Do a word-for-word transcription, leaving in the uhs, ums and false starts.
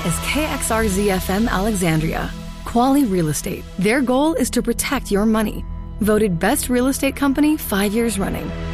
is K X R Z F M Alexandria. Quali Real Estate. Their goal is to protect your money. Voted best real estate company five years running.